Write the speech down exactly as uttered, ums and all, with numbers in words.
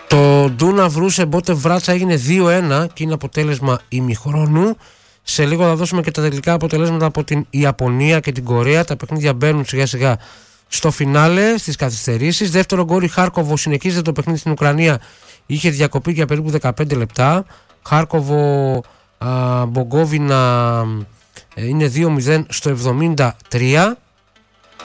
Το Ντούνα Βρούσε Μπότε Βράτσα έγινε δύο ένα και είναι αποτέλεσμα ημιχρόνου. Σε λίγο θα δώσουμε και τα τελικά αποτελέσματα από την Ιαπωνία και την Κορέα. Τα παιχνίδια μπαίνουν σιγά σιγά στο φινάλε, στις καθυστερήσεις. Δεύτερο γκολ η Χάρκοβο συνεχίζεται το παιχνίδι στην Ουκρανία. Είχε διακοπή για περίπου δεκαπέντε λεπτά. Χάρκοβο α, Μπογκόβινα ε, είναι δύο μηδέν στο εβδομήντα τρία.